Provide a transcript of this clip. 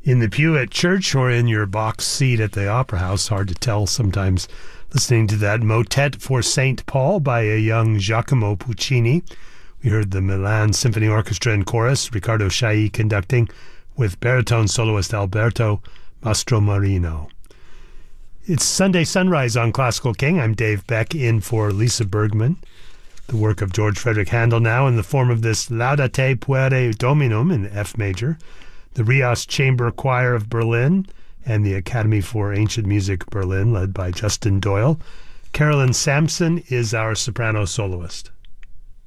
in the pew at church or in your box seat at the Opera House. Hard to tell sometimes listening to that motet for St. Paul by a young Giacomo Puccini. We heard the Milan Symphony Orchestra and Chorus, Riccardo Chailly conducting with baritone soloist Alberto Mastromarino. It's Sunday Sunrise on Classical King. I'm Dave Beck in for Lisa Bergman. The work of George Frederick Handel now in the form of this Laudate Pueri Dominum in F major, the Rias Chamber Choir of Berlin, and the Academy for Ancient Music Berlin, led by Justin Doyle. Carolyn Sampson is our soprano soloist.